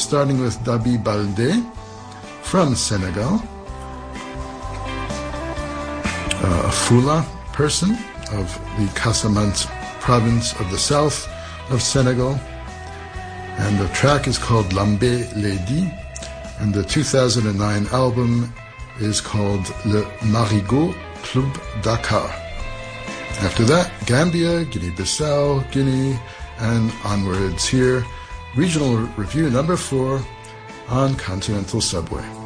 starting with Dabi Balde from Senegal, a Fula person of the Casamance province of the south of Senegal. And the track is called Lambe Lady, and the 2009 album is called Le Marigot Club Dakar. After that, Gambia, Guinea-Bissau, Guinea, and onwards here. Regional Review number 4 on Continental Subway.